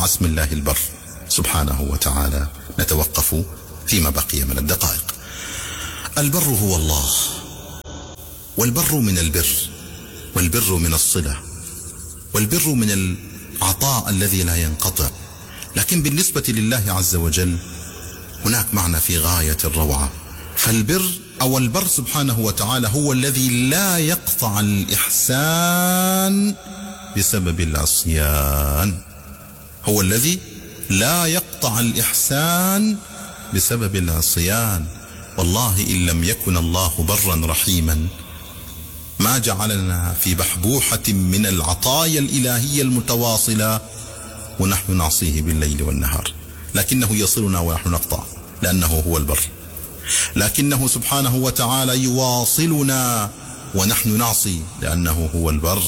اسم الله البر سبحانه وتعالى نتوقف فيما بقي من الدقائق. البر هو الله، والبر من البر، والبر من الصلة، والبر من العطاء الذي لا ينقطع. لكن بالنسبة لله عز وجل هناك معنى في غاية الروعة. فالبر أو البر سبحانه وتعالى هو الذي لا يقطع الإحسان بسبب العصيان، هو الذي لا يقطع الإحسان بسبب العصيان. والله إن لم يكن الله برا رحيما ما جعلنا في بحبوحة من العطايا الإلهية المتواصلة ونحن نعصيه بالليل والنهار، لكنه يصلنا ونحن نقطع لأنه هو البر. لكنه سبحانه وتعالى يواصلنا ونحن نعصي لأنه هو البر.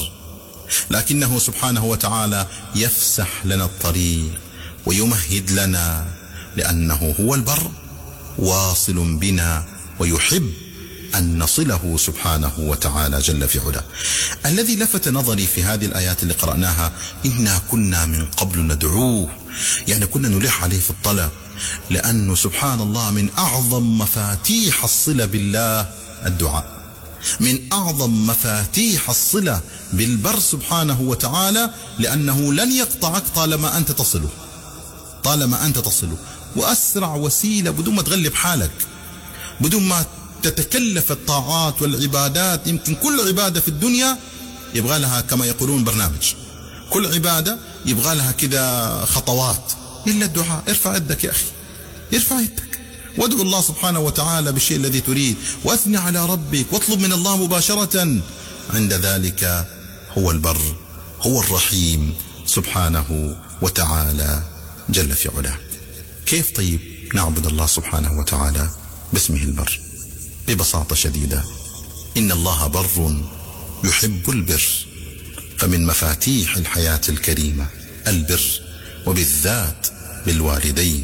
لكنه سبحانه وتعالى يفسح لنا الطريق ويمهد لنا لأنه هو البر، واصل بنا ويحب أن نصله سبحانه وتعالى جل في علاه. الذي لفت نظري في هذه الآيات اللي قرأناها إنا كنا من قبل ندعوه، يعني كنا نلح عليه في الطلب، لأنه سبحان الله من أعظم مفاتيح الصلة بالله الدعاء، من أعظم مفاتيح الصلة بالبر سبحانه وتعالى، لأنه لن يقطعك طالما أنت تصله، طالما أنت تصله. وأسرع وسيلة بدون ما تغلب حالك، بدون ما تتكلف الطاعات والعبادات. يمكن كل عبادة في الدنيا يبغى لها كما يقولون برنامج، كل عبادة يبغى لها كذا خطوات، إلا الدعاء. ارفع يدك يا أخي، ارفع يدك وادعو الله سبحانه وتعالى بالشيء الذي تريد، واثني على ربك واطلب من الله مباشرة. عند ذلك هو البر، هو الرحيم سبحانه وتعالى جل في علاه. كيف طيب نعبد الله سبحانه وتعالى باسمه البر؟ ببساطة شديدة، إن الله بر يحب البر، فمن مفاتيح الحياة الكريمة البر، وبالذات بالوالدين.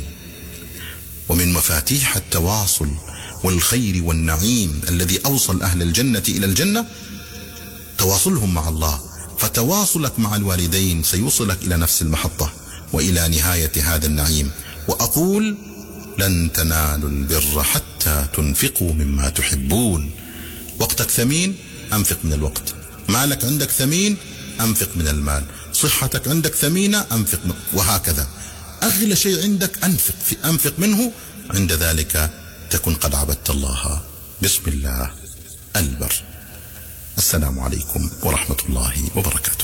ومن مفاتيح التواصل والخير والنعيم الذي أوصل أهل الجنة إلى الجنة تواصلهم مع الله. فتواصلك مع الوالدين سيوصلك إلى نفس المحطة وإلى نهاية هذا النعيم. وأقول لن تنالوا البر حتى تنفقوا مما تحبون. وقتك ثمين، أنفق من الوقت. مالك عندك ثمين، أنفق من المال. صحتك عندك ثمينة، أنفق وهكذا. أغلى شيء عندك أنفق منه. عند ذلك تكن قد عبدت الله بسم الله البر. السلام عليكم ورحمة الله وبركاته.